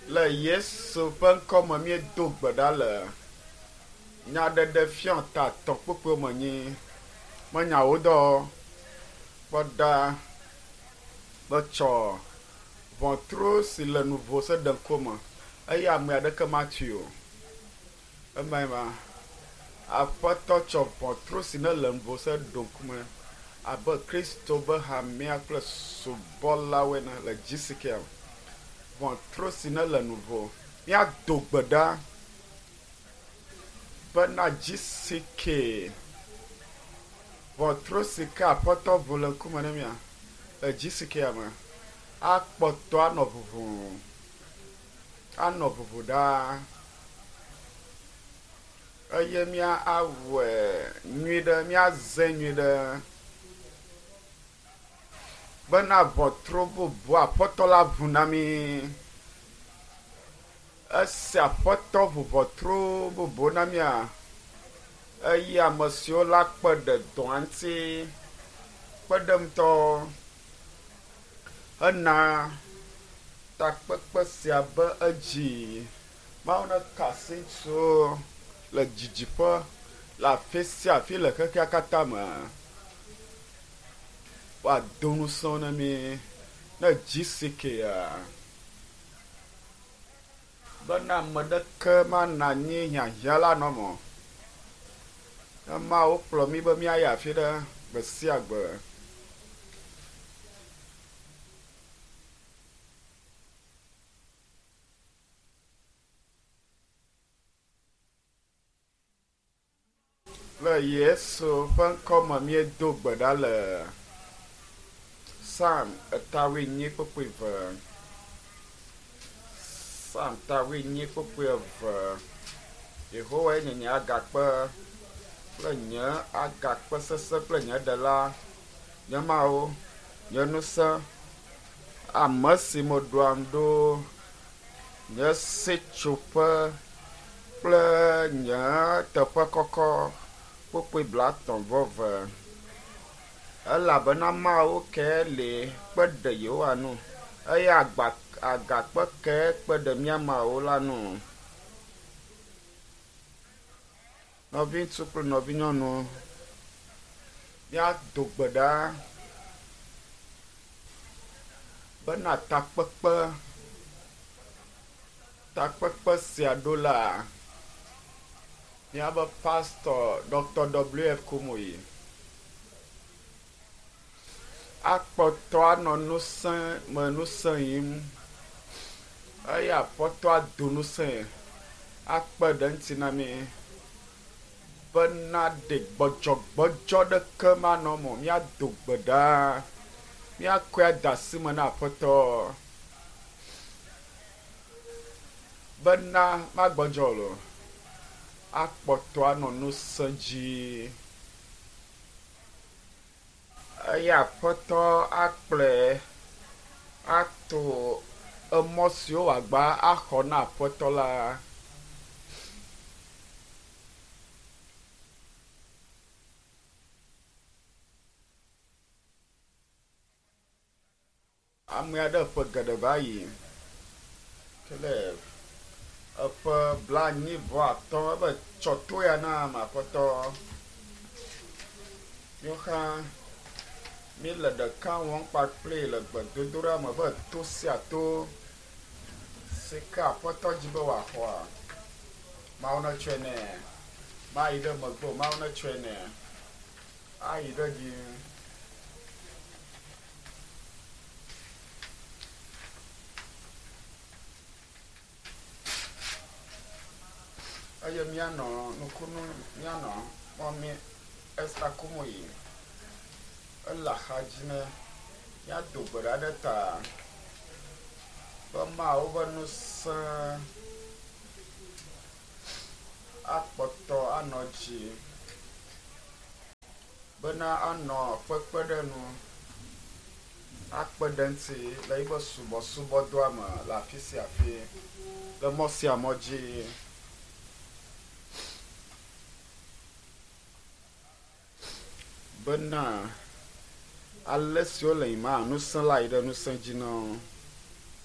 Le Yesu ƒe ŋkɔme míedo gbe ɖa le nyaɖeɖe fiɔta tɔkpukpu me nyi menyawo dɔ kpɔda betsɔ ʋɔtru si le nuvo se ɖe ŋkume eye ame aɖeke matui o. Ema ma aƒetɔ tsɔ ʋɔtru si ne le nuvo se ɖe ŋkume abe Kristo be hamea kple subɔlawoe ne le GCK. Ʋɔtru si ne le nuvo míado gbe ɖa bena GCK ʋɔtru si ke aƒetɔ ʋu le ŋkume ne mia le GCK me akpɔtɔ anɔ ʋuʋu ɖaa eye mía awɔe nyui ɖe míaze nyui ɖe bena ʋɔtru bubu aƒetɔ la ʋu na mí. Esi aƒetɔ ʋu ʋɔtru bubu na mía eye ame siwo la kpe ɖe dɔa ŋuti kpeɖeŋutɔ hena takpekpe sia be edzi Mawu ne ka asi ŋutsuwo le dzidziƒe le afi sia afi le xexea katã me woado ŋusẽ na mí ne GCK bena ame ɖeke mana anyi hiahiã la nɔ me. Ema wokplɔ mí be míayi afi ɖe gbe sia gbe. Le Yesu ƒe ŋkɔme míedo gbe ɖa le Psalm 89:2. Psalm 89:2. Yehowae nye nye agakpe kple nye agakpe sesẽ kple nye ɖela, nye Mawu, nye ŋusẽ, ame si meɖoam ɖo, nye sitsoƒe kple nye teƒe kɔkɔ kpukpui 32. Elabena Mawu ke li kpe ɖe Yehowa nu eye agakpe ke kpe ɖe mía Mawu la nu. Nɔvi ŋutsu kple nɔvi nyɔnu míado gbe ɖa bena takpekpe sia ɖo la míabe pastor Dr. WF Kumuyi akpɔtɔ anɔ ŋusẽ yim eye aƒetɔ ado ŋusẽ akpe ɖe ŋuti na mí bena ɖe gbɔdzɔgbɔdzɔ ɖeke manɔ me míado gbe ɖa míakɔe ade asi me na aƒetɔ bena magbɔdzɔ o akpɔtɔ anɔ ŋusẽ dzi eye aƒetɔ akplɔe ato emɔ siwo wòagba axɔ na aƒetɔ la. Ame aɖe ƒe geɖe va yi kele eƒe 85 ebe tsɔ to ya na aƒetɔ. Míoxa mí le ɖeka wɔm kpakpli le gbedodoɖa me be to sia to si ke aƒetɔ dzi be wòaxɔa Mawu netsɔe nɛ, mayi ɖe megbe o, Mawu netsɔe nɛ ayi ɖe dzi. Eye míanɔ nukunu míanɔ mɔmi Esther Kumuyi ele axadzi ne míado gbe ɖa ɖe ta be Mawu be ŋusẽ akpɔtɔ anɔ dzi bena anɔ kpekpeɖenu akpe ɖe ŋuti le yibe subɔsubɔdoa me le afi sia afi le mɔ sia mɔ dzi. Bena ale siwo le yi ma ŋusẽ la yi ɖe ŋusẽ dzi na wo.